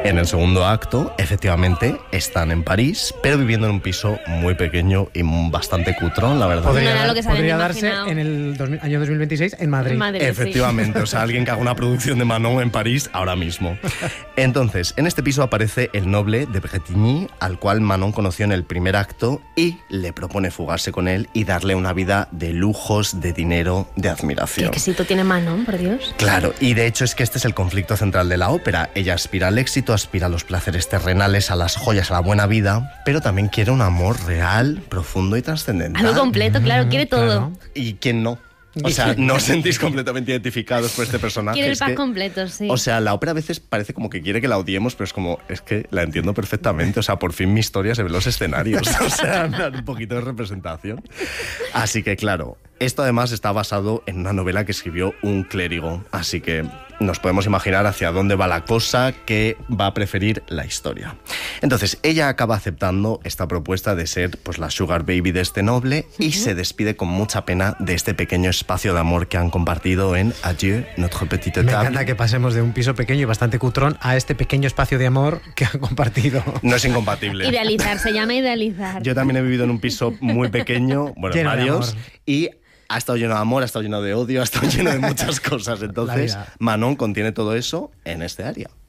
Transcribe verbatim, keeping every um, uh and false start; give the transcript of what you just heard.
En el segundo acto, efectivamente, están en París, pero viviendo en un piso muy pequeño y bastante cutrón, la verdad. Podría, No era lo que se habían podría darse imaginado. en el dos mil, año dos mil veintiséis en Madrid. En Madrid, Efectivamente, sí. o sea, alguien que haga una producción de Manon en París ahora mismo. Entonces, en este piso aparece el noble de Bretigny, al cual Manon conoció en el primer acto y le propone fugarse con él y darle una vida de lujos, de dinero, de ¿Qué admiración. éxito tiene Manon, por Dios? Claro, y de hecho es que este es el conflicto central de la ópera. Ella aspira al éxito, aspira a los placeres terrenales, a las joyas, a la buena vida, pero también quiere un amor real, profundo y trascendental. Algo completo, claro, quiere todo. Claro. ¿Y quién no? O sea, ¿no os sentís completamente identificados por este personaje? Quiere el Es pack que- completo, sí. O sea, la ópera a veces parece como que quiere que la odiemos, pero es como, es que la entiendo perfectamente. O sea, por fin mi historia se ve en los escenarios. O sea, me dan un poquito de representación. Así que, claro, esto además está basado en una novela que escribió un clérigo. Así que nos podemos imaginar hacia dónde va la cosa, que va a preferir la historia. Entonces, ella acaba aceptando esta propuesta de ser pues la sugar baby de este noble y uh-huh. se despide con mucha pena de este pequeño espacio de amor que han compartido en Adieu, notre petite table. Me encanta que pasemos de un piso pequeño y bastante cutrón a este pequeño espacio de amor que han compartido. No es incompatible. Idealizar, se llama idealizar. Yo también he vivido en un piso muy pequeño, bueno, Lleno de varios, amor. y ha estado lleno de amor, ha estado lleno de odio, ha estado lleno de muchas cosas. Entonces, Manon contiene todo eso en este área.